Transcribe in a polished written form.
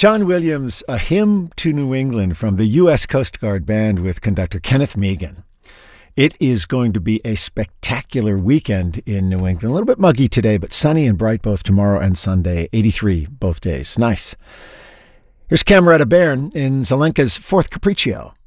John Williams, A Hymn to New England from the U.S. Coast Guard Band with conductor Kenneth Megan. It is going to be a spectacular weekend in New England. A little bit muggy today, but sunny and bright both tomorrow and Sunday. 83 both days. Nice. Here's Cameretta Bairn in Zelenka's Fourth Capriccio.